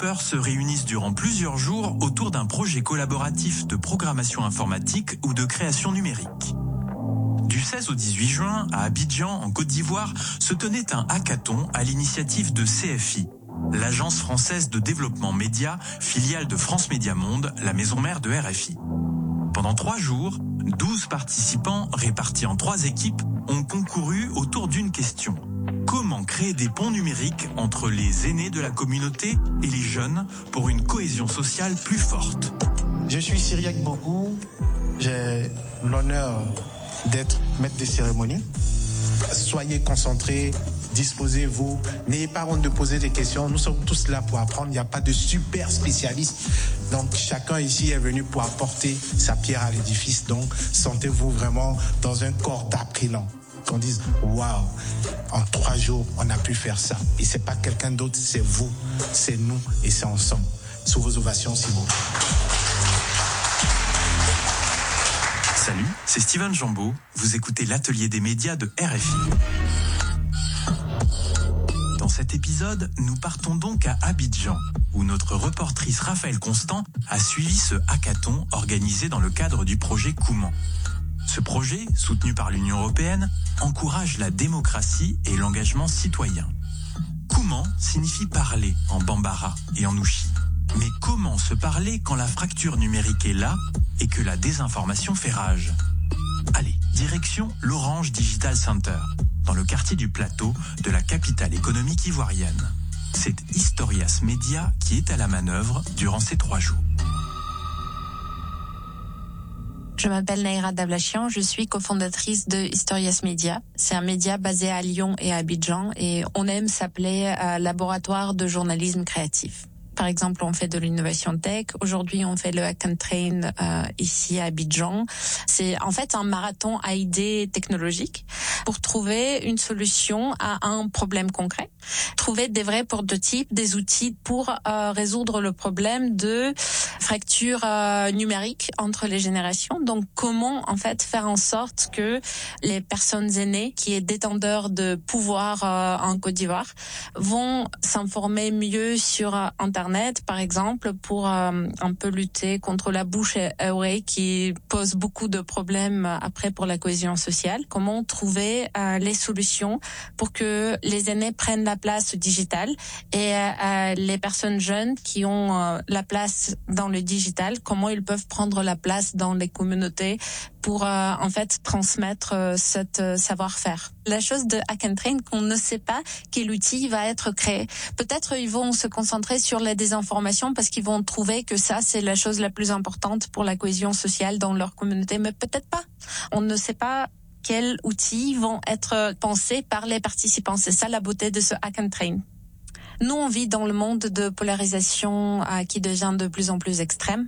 développeurs se réunissent durant plusieurs jours autour d'un projet collaboratif de programmation informatique ou de création numérique. Du 16 au 18 juin, à Abidjan, en Côte d'Ivoire, se tenait un hackathon à l'initiative de CFI, l'Agence française de développement média, filiale de France Média Monde, la maison mère de RFI. Pendant 3 jours, 12 participants répartis en 3 équipes ont concouru autour d'une question. Comment créer des ponts numériques entre les aînés de la communauté et les jeunes pour une cohésion sociale plus forte? Je suis Cyriac Bourgou, j'ai l'honneur d'être maître de cérémonie. Soyez concentrés, disposez-vous, n'ayez pas honte de poser des questions. Nous sommes tous là pour apprendre, il n'y a pas de super spécialiste. Donc chacun ici est venu pour apporter sa pierre à l'édifice. Donc sentez-vous vraiment dans un corps d'apprenant. Qu'on dise waouh, en 3 jours on a pu faire ça. Et c'est pas quelqu'un d'autre, c'est vous, c'est nous et c'est ensemble. Sous vos ovations, s'il vous plaît. Salut, c'est Steven Jambeau. Vous écoutez l'atelier des médias de RFI. Dans cet épisode, nous partons donc à Abidjan, où notre reportrice Raphaël Constant a suivi ce hackathon organisé dans le cadre du projet Kouman. Ce projet, soutenu par l'Union européenne, encourage la démocratie et l'engagement citoyen. Kouman signifie parler en bambara et en ouchi. Mais comment se parler quand la fracture numérique est là et que la désinformation fait rage? Allez, direction l'Orange Digital Center, dans le quartier du Plateau de la capitale économique ivoirienne. C'est Historias Media qui est à la manœuvre durant ces 3 jours. Je m'appelle Naïra Davlachian, je suis cofondatrice de Historias Media. C'est un média basé à Lyon et à Abidjan et on aime s'appeler laboratoire de journalisme créatif. Par exemple, on fait de l'innovation tech. Aujourd'hui, on fait le Hack and Train ici à Abidjan. C'est en fait un marathon à idées technologiques pour trouver une solution à un problème concret. Trouver des vrais prototypes, des outils pour résoudre le problème de fracture numérique entre les générations. Donc, comment en fait faire en sorte que les personnes aînées qui est détenteurs de pouvoir en Côte d'Ivoire vont s'informer mieux sur Internet, par exemple, pour un peu lutter contre la bouche à oreille qui pose beaucoup de problèmes après pour la cohésion sociale. Comment trouver les solutions pour que les aînés prennent la place digitale et les personnes jeunes qui ont la place dans le digital, comment ils peuvent prendre la place dans les communautés pour en fait transmettre cette savoir-faire. La chose de Hack and Train, qu'on ne sait pas quel outil va être créé. Peut-être ils vont se concentrer sur la désinformation parce qu'ils vont trouver que ça c'est la chose la plus importante pour la cohésion sociale dans leur communauté, mais peut-être pas. On ne sait pas quels outils vont être pensés par les participants. C'est ça la beauté de ce Hack and Train. Nous, on vit dans le monde de polarisation qui devient de plus en plus extrême.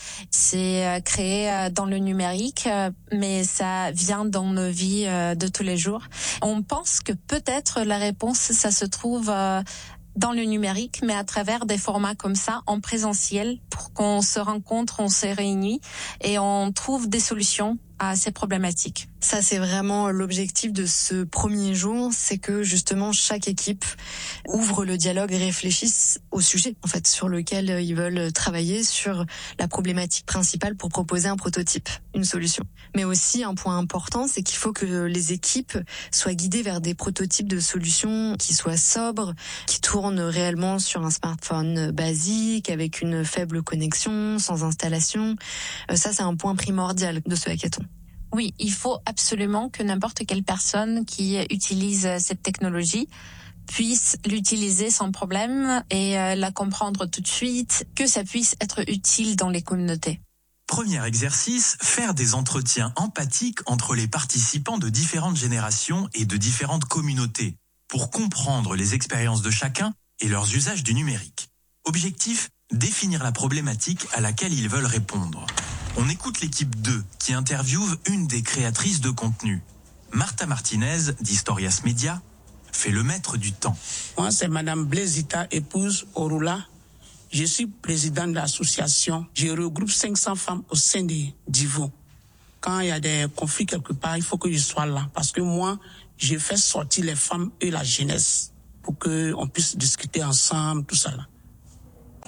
C'est créé dans le numérique, mais ça vient dans nos vies de tous les jours. On pense que peut-être la réponse, ça se trouve dans le numérique, mais à travers des formats comme ça, en présentiel, pour qu'on se rencontre, on se réunit et on trouve des solutions à ces problématiques. Ça, c'est vraiment l'objectif de ce premier jour, c'est que justement chaque équipe ouvre le dialogue et réfléchisse au sujet en fait sur lequel ils veulent travailler, sur la problématique principale pour proposer un prototype, une solution. Mais aussi un point important, c'est qu'il faut que les équipes soient guidées vers des prototypes de solutions qui soient sobres, qui tournent réellement sur un smartphone basique avec une faible connexion, sans installation. Ça, c'est un point primordial de ce hackathon. Oui, il faut absolument que n'importe quelle personne qui utilise cette technologie puisse l'utiliser sans problème et la comprendre tout de suite, que ça puisse être utile dans les communautés. Premier exercice, faire des entretiens empathiques entre les participants de différentes générations et de différentes communautés pour comprendre les expériences de chacun et leurs usages du numérique. Objectif, définir la problématique à laquelle ils veulent répondre. On écoute l'équipe 2 qui interviewe une des créatrices de contenu. Martha Martinez, d'Historias Media, fait le maître du temps. Moi, c'est Madame Blaisita, épouse Orula. Je suis président de l'association. Je regroupe 500 femmes au sein de Divo. Quand il y a des conflits quelque part, il faut que je sois là. Parce que moi, je fais sortir les femmes et la jeunesse pour qu'on puisse discuter ensemble, tout ça là.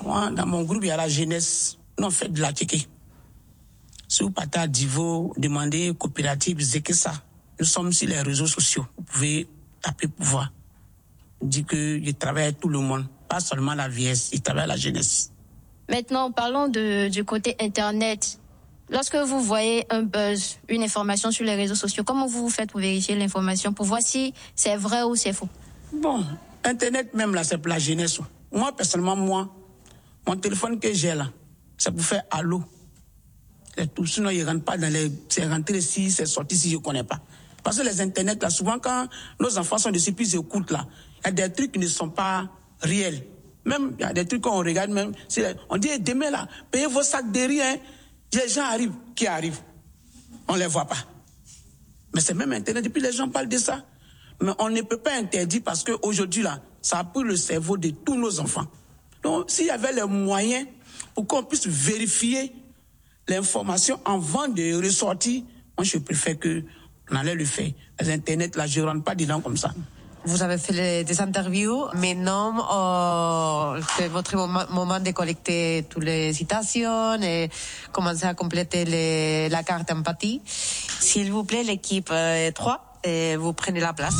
Moi, dans mon groupe, il y a la jeunesse. Nous, on fait de la kéké. Si vous partez à Divo, demandez coopérative Zekesa. Nous sommes sur les réseaux sociaux. Vous pouvez taper pour voir. On dit que je travaille avec tout le monde, pas seulement la vieillesse, je travaille avec la jeunesse. Maintenant, parlons du côté Internet. Lorsque vous voyez un buzz, une information sur les réseaux sociaux, comment vous faites pour vérifier l'information, pour voir si c'est vrai ou c'est faux? Bon, Internet même là, c'est pour la jeunesse. Moi, personnellement, mon téléphone que j'ai là, c'est pour faire allô. C'est tout. Sinon, il ne rentre pas dans les... C'est rentré ici, c'est sorti si je ne connais pas. Parce que les Internet, là, souvent, quand nos enfants sont dessus, puis ils écoutent, là, il y a des trucs qui ne sont pas réels. Même, il y a des trucs qu'on regarde, même, on dit, demain, là, payez vos sacs de riz, hein. Les gens arrivent, qui arrivent. On ne les voit pas. Mais c'est même Internet, et puis les gens parlent de ça. Mais on ne peut pas interdire parce qu'aujourd'hui, là, ça a pris le cerveau de tous nos enfants. Donc, s'il y avait les moyens pour qu'on puisse vérifier l'information avant de ressortir, moi, je préfère qu'on allait le faire. Les Internet, là, je ne rentre pas dedans comme ça. Vous avez fait des interviews. Maintenant, c'est votre moment de collecter toutes les citations et commencer à compléter la carte empathie. S'il vous plaît, l'équipe 3, vous prenez la place.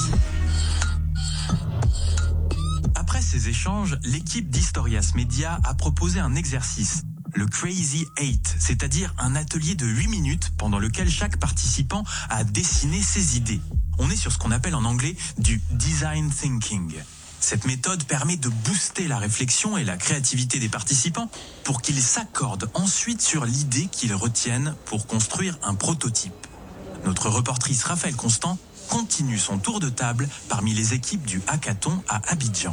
Après ces échanges, l'équipe d'Historias Media a proposé un exercice, le Crazy 8, c'est-à-dire un atelier de 8 minutes pendant lequel chaque participant a dessiné ses idées. On est sur ce qu'on appelle en anglais du design thinking. Cette méthode permet de booster la réflexion et la créativité des participants pour qu'ils s'accordent ensuite sur l'idée qu'ils retiennent pour construire un prototype. Notre reportrice Raphaël Constant continue son tour de table parmi les équipes du hackathon à Abidjan.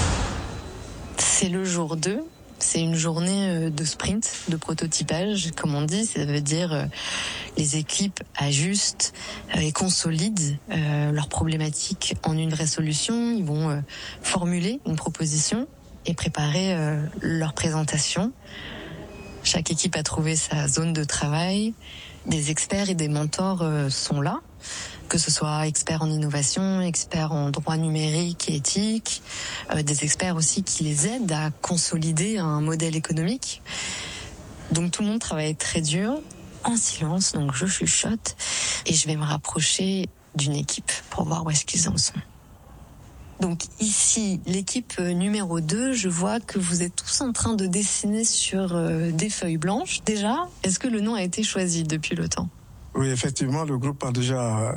C'est le jour 2. C'est une journée de sprint, de prototypage, comme on dit. Ça veut dire les équipes ajustent et consolident leurs problématiques en une vraie solution. Ils vont formuler une proposition et préparer leur présentation. Chaque équipe a trouvé sa zone de travail. Des experts et des mentors sont là, que ce soit experts en innovation, experts en droit numérique et éthique, des experts aussi qui les aident à consolider un modèle économique. Donc tout le monde travaille très dur, en silence, donc je chuchote, et je vais me rapprocher d'une équipe pour voir où est-ce qu'ils en sont. Donc ici, l'équipe numéro 2, je vois que vous êtes tous en train de dessiner sur des feuilles blanches. Déjà, est-ce que le nom a été choisi depuis le temps ? Oui, effectivement, le groupe a déjà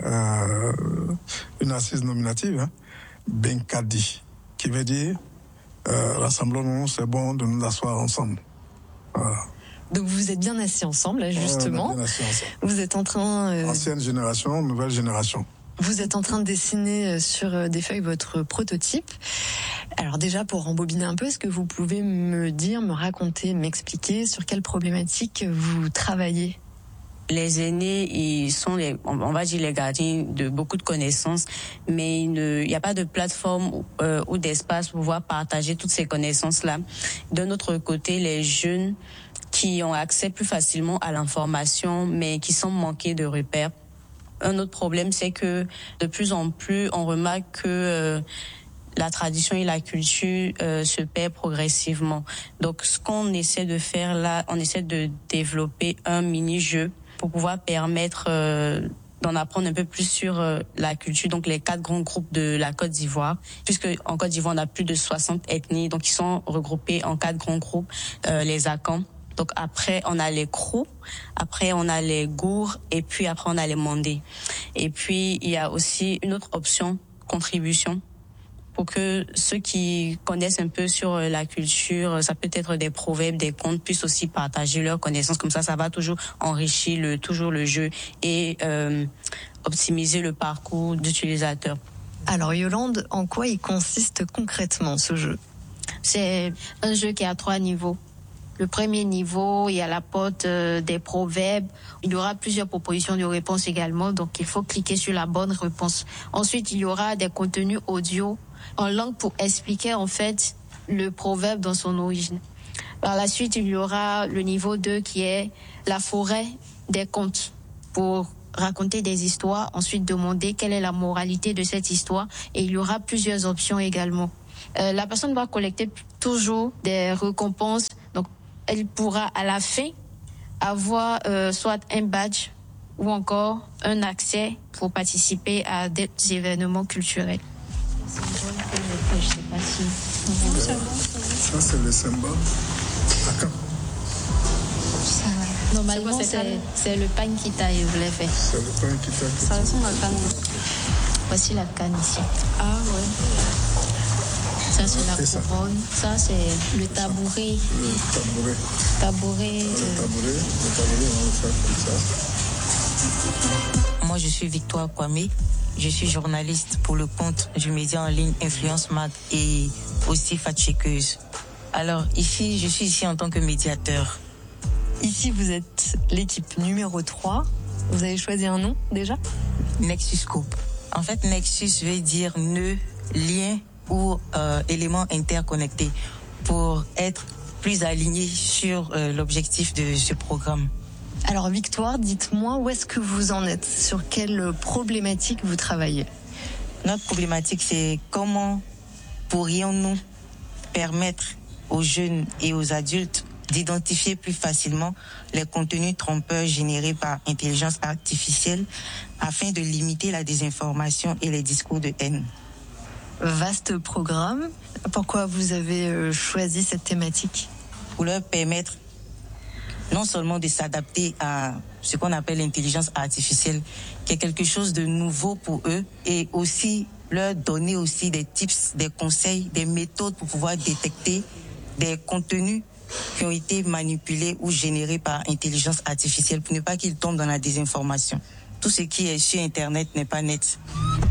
une assise nominative, hein, Benkadi, qui veut dire rassemblons-nous, c'est bon de nous asseoir ensemble. Voilà. Donc vous êtes bien assis ensemble, là, justement. Bien assis ensemble. Vous êtes en train... Ancienne génération, nouvelle génération. Vous êtes en train de dessiner sur des feuilles votre prototype. Alors déjà, pour rembobiner un peu, est-ce que vous pouvez me dire, me raconter, m'expliquer sur quelle problématique vous travaillez ? Les aînés, ils sont on va dire les gardiens de beaucoup de connaissances, mais il n'y a pas de plateforme ou d'espace pour pouvoir partager toutes ces connaissances-là. D'un autre côté, les jeunes qui ont accès plus facilement à l'information, mais qui sont manqués de repères. Un autre problème, c'est que de plus en plus, on remarque que la tradition et la culture se perdent progressivement. Donc, ce qu'on essaie de faire là, on essaie de développer un mini-jeu pour pouvoir permettre d'en apprendre un peu plus sur la culture, donc les 4 grands groupes de la Côte d'Ivoire, puisque en Côte d'Ivoire, on a plus de 60 ethnies, donc ils sont regroupés en 4 grands groupes, les Akans. Donc après, on a les Krou, après on a les Gour, et puis après on a les Mandés. Et puis, il y a aussi une autre option, contribution, pour que ceux qui connaissent un peu sur la culture, ça peut être des proverbes, des contes, puissent aussi partager leurs connaissances. Comme ça va toujours enrichir le jeu et optimiser le parcours d'utilisateur. Alors Yolande, en quoi il consiste concrètement ce jeu ? C'est un jeu qui a 3 niveaux. Le premier niveau, il y a la porte des proverbes. Il y aura plusieurs propositions de réponses également, donc il faut cliquer sur la bonne réponse. Ensuite, il y aura des contenus audio en langue pour expliquer en fait le proverbe dans son origine. Par la suite, il y aura le niveau 2 qui est la forêt des contes pour raconter des histoires, ensuite demander quelle est la moralité de cette histoire, et il y aura plusieurs options également. La personne va collecter toujours des récompenses. Donc, elle pourra à la fin avoir soit un badge ou encore un accès pour participer à des événements culturels. Je sais pas si... Ça, c'est le symbole. D'accord. Normalement, c'est le pain qui t'a fait. C'est le pain qui t'a fait. Ça ressemble à la canne. Voici la canne ici. Ah ouais. Ça, c'est la couronne. Ça, c'est le tabouret. Le tabouret. Tabouret. Le tabouret, on le fait comme ça. Moi, je suis Victoire Kwame. Je suis journaliste pour le compte du média en ligne Influence Mag et aussi fact-checkeuse. Alors, ici, je suis ici en tant que médiateur. Ici, vous êtes l'équipe numéro 3. Vous avez choisi un nom déjà ? Nexus Group. En fait, Nexus veut dire nœud, lien ou élément interconnecté pour être plus aligné sur l'objectif de ce programme. Alors Victoire, dites-moi où est-ce que vous en êtes ? Sur quelle problématique vous travaillez ? Notre problématique, c'est comment pourrions-nous permettre aux jeunes et aux adultes d'identifier plus facilement les contenus trompeurs générés par intelligence artificielle afin de limiter la désinformation et les discours de haine. Vaste programme. Pourquoi vous avez choisi cette thématique ? Pour leur permettre non seulement de s'adapter à ce qu'on appelle l'intelligence artificielle, qui est quelque chose de nouveau pour eux, et aussi leur donner aussi des tips, des conseils, des méthodes pour pouvoir détecter des contenus qui ont été manipulés ou générés par intelligence artificielle pour ne pas qu'ils tombent dans la désinformation. Tout ce qui est sur Internet n'est pas net.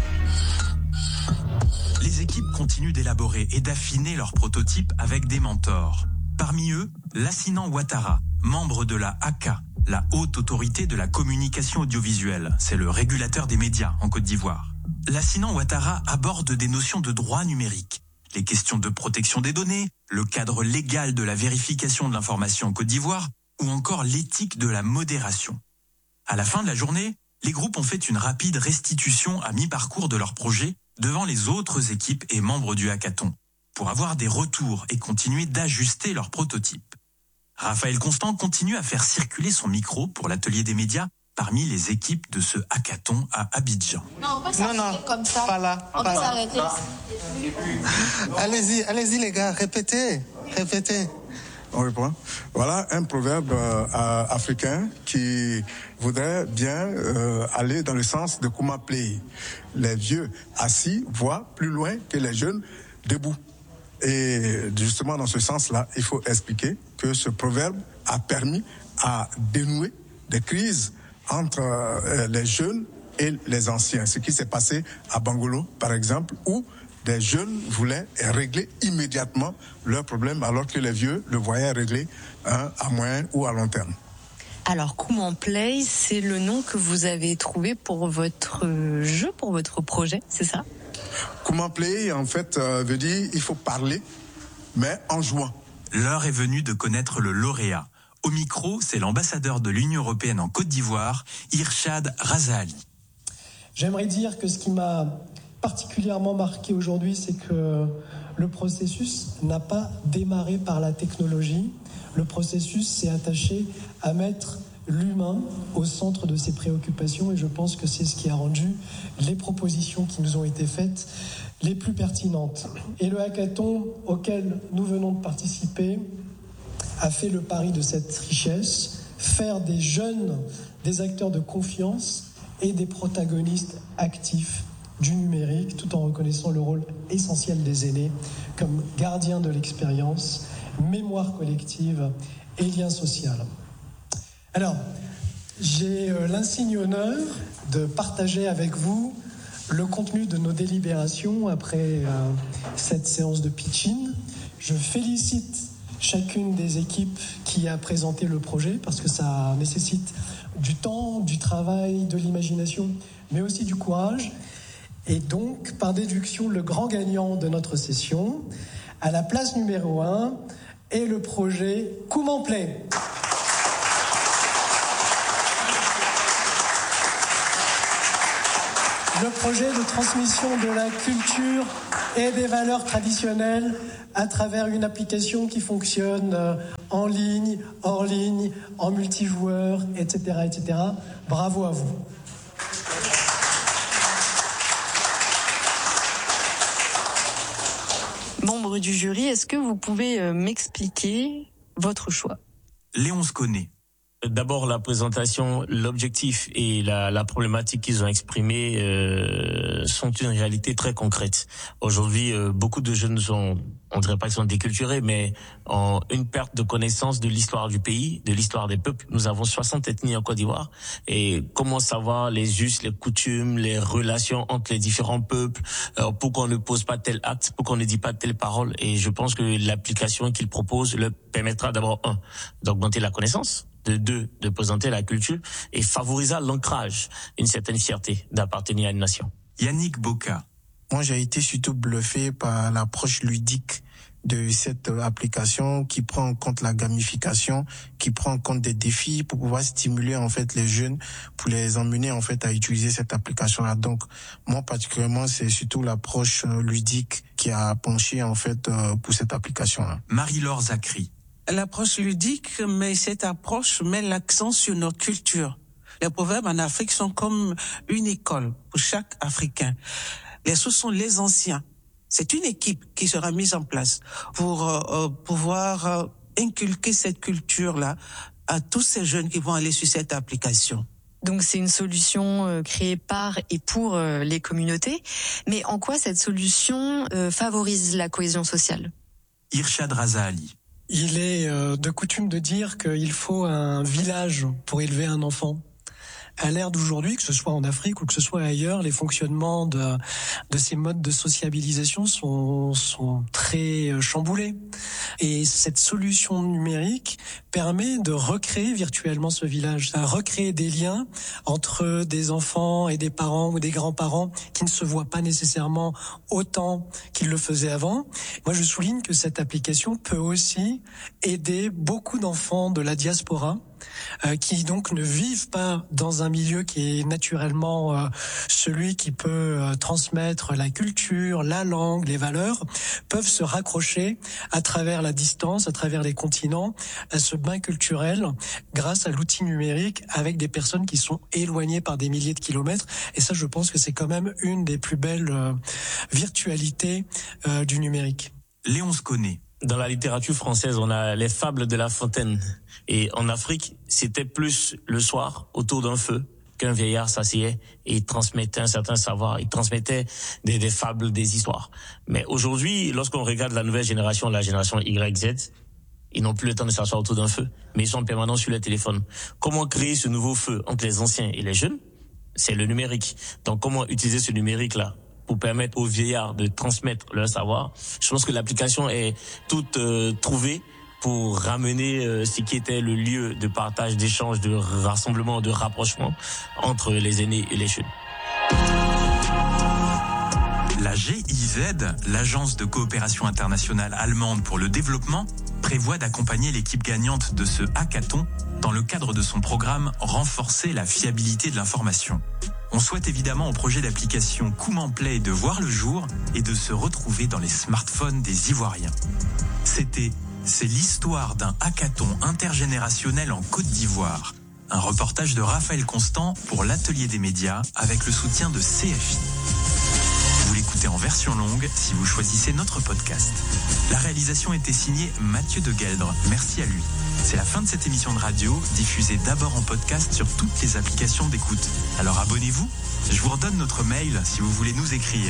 Les équipes continuent d'élaborer et d'affiner leurs prototypes avec des mentors. Parmi eux, Lassinan Ouattara, membre de la ACA, la Haute Autorité de la Communication Audiovisuelle. C'est le régulateur des médias en Côte d'Ivoire. Lassinan Ouattara aborde des notions de droit numérique, les questions de protection des données, le cadre légal de la vérification de l'information en Côte d'Ivoire ou encore l'éthique de la modération. À la fin de la journée, les groupes ont fait une rapide restitution à mi-parcours de leur projet devant les autres équipes et membres du hackathon pour avoir des retours et continuer d'ajuster leurs prototypes. Raphaël Constant continue à faire circuler son micro pour l'atelier des médias parmi les équipes de ce hackathon à Abidjan. Non, on va s'arrêter comme ça. Pas là. On va s'arrêter. Allez-y les gars, répétez. On reprend. Voilà un proverbe africain qui voudrait bien aller dans le sens de Kuma Play. Les vieux assis voient plus loin que les jeunes debout. Et justement, dans ce sens-là, il faut expliquer que ce proverbe a permis à dénouer des crises entre les jeunes et les anciens. Ce qui s'est passé à Bangolo, par exemple, où des jeunes voulaient régler immédiatement leurs problèmes alors que les vieux le voyaient régler à moyen ou à long terme. Alors, Comment Play, c'est le nom que vous avez trouvé pour votre jeu, pour votre projet, c'est ça ? Comment Play, en fait, veut dire il faut parler, mais en jouant. L'heure est venue de connaître le lauréat. Au micro, c'est l'ambassadeur de l'Union européenne en Côte d'Ivoire, Irshad Razali. J'aimerais dire que ce qui m'a particulièrement marqué aujourd'hui, c'est que le processus n'a pas démarré par la technologie. Le processus s'est attaché à mettre l'humain au centre de ses préoccupations et je pense que c'est ce qui a rendu les propositions qui nous ont été faites les plus pertinentes. Et le hackathon auquel nous venons de participer a fait le pari de cette richesse, faire des jeunes des acteurs de confiance et des protagonistes actifs du numérique, tout en reconnaissant le rôle essentiel des aînés comme gardiens de l'expérience, mémoire collective et lien social. Alors, j'ai l'insigne honneur de partager avec vous le contenu de nos délibérations après cette séance de pitching. Je félicite chacune des équipes qui a présenté le projet parce que ça nécessite du temps, du travail, de l'imagination, mais aussi du courage. Et donc, par déduction, le grand gagnant de notre session, à la place numéro 1, est le projet Comment Play. Le projet de transmission de la culture et des valeurs traditionnelles à travers une application qui fonctionne en ligne, hors ligne, en multijoueur, etc., etc. Bravo à vous. Membre du jury, est-ce que vous pouvez m'expliquer votre choix ? Léonce connaît. D'abord, la présentation, l'objectif et la problématique qu'ils ont exprimée sont une réalité très concrète. Aujourd'hui, beaucoup de jeunes on dirait pas qu'ils sont déculturés, mais ont une perte de connaissance de l'histoire du pays, de l'histoire des peuples. Nous avons 60 ethnies en Côte d'Ivoire. Et comment savoir les us, les coutumes, les relations entre les différents peuples, pourquoi on ne pose pas tel acte, pourquoi on ne dit pas telle parole. Et je pense que l'application qu'ils proposent leur permettra d'abord, d'augmenter la connaissance, de présenter la culture et favoriser l'ancrage, une certaine fierté d'appartenir à une nation. Yannick Boka. Moi, j'ai été surtout bluffé par l'approche ludique de cette application qui prend en compte la gamification, qui prend en compte des défis pour pouvoir stimuler en fait les jeunes, pour les emmener en fait à utiliser cette application-là. Donc, moi particulièrement, c'est surtout l'approche ludique qui a penché en fait pour cette application-là. Marie-Laure Zachry. L'approche ludique, mais cette approche met l'accent sur notre culture. Les proverbes en Afrique sont comme une école pour chaque Africain. Les sources sont les anciens. C'est une équipe qui sera mise en place pour pouvoir inculquer cette culture-là à tous ces jeunes qui vont aller sur cette application. Donc c'est une solution créée par et pour les communautés. Mais en quoi cette solution favorise la cohésion sociale ? Irshad Raza Ali. Il est de coutume de dire qu'il faut un village pour élever un enfant. À l'ère d'aujourd'hui, que ce soit en Afrique ou que ce soit ailleurs, les fonctionnements de ces modes de sociabilisation sont très chamboulés. Et cette solution numérique permet de recréer virtuellement ce village, à recréer des liens entre des enfants et des parents ou des grands-parents qui ne se voient pas nécessairement autant qu'ils le faisaient avant. Moi, je souligne que cette application peut aussi aider beaucoup d'enfants de la diaspora qui donc ne vivent pas dans un milieu qui est naturellement celui qui peut transmettre la culture, la langue, les valeurs, peuvent se raccrocher à travers la distance, à travers les continents, à ce bain culturel grâce à l'outil numérique avec des personnes qui sont éloignées par des milliers de kilomètres. Et ça, je pense que c'est quand même une des plus belles virtualités du numérique. Léonce connaît. Dans la littérature française, on a les fables de La Fontaine. Et en Afrique, c'était plus le soir, autour d'un feu, qu'un vieillard s'asseyait et il transmettait un certain savoir, il transmettait des fables, des histoires. Mais aujourd'hui, lorsqu'on regarde la nouvelle génération, la génération YZ, ils n'ont plus le temps de s'asseoir autour d'un feu, mais ils sont permanents sur leur téléphone. Comment créer ce nouveau feu entre les anciens et les jeunes ? C'est le numérique. Donc comment utiliser ce numérique-là pour permettre aux vieillards de transmettre leur savoir? Je pense que l'application est toute trouvée pour ramener ce qui était le lieu de partage, d'échange, de rassemblement, de rapprochement entre les aînés et les jeunes. La GIZ, l'Agence de coopération internationale allemande pour le développement, prévoit d'accompagner l'équipe gagnante de ce hackathon dans le cadre de son programme « Renforcer la fiabilité de l'information ». On souhaite évidemment au projet d'application Kouman Play de voir le jour et de se retrouver dans les smartphones des Ivoiriens. C'est l'histoire d'un hackathon intergénérationnel en Côte d'Ivoire. Un reportage de Raphaël Constant pour l'Atelier des médias avec le soutien de CFI. Vous l'écoutez en version longue si vous choisissez notre podcast. La réalisation était signée Mathieu de Gueldre. Merci à lui. C'est la fin de cette émission de radio, diffusée d'abord en podcast sur toutes les applications d'écoute. Alors abonnez-vous. Je vous redonne notre mail si vous voulez nous écrire,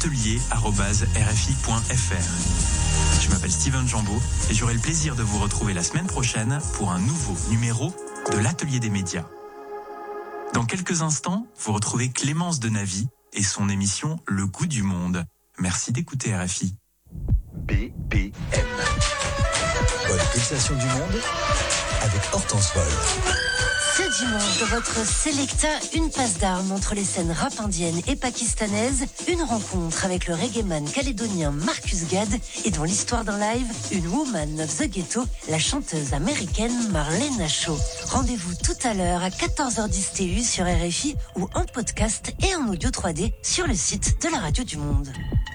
atelier@rfi.fr. Je m'appelle Steven Jambeau et j'aurai le plaisir de vous retrouver la semaine prochaine pour un nouveau numéro de l'Atelier des médias. Dans quelques instants, vous retrouvez Clémence de Navy et son émission Le goût du monde. Merci d'écouter RFI. BPM. Bonne pulsation du monde avec Hortense Vol. Ce dimanche, dans votre Selecta, une passe d'armes entre les scènes rap indiennes et pakistanaises, une rencontre avec le reggaeman calédonien Marcus Gad et dans l'histoire d'un live, une woman of the ghetto, la chanteuse américaine Marlena Shaw. Rendez-vous tout à l'heure à 14h10 TU sur RFI ou en podcast et en audio 3D sur le site de la Radio du Monde.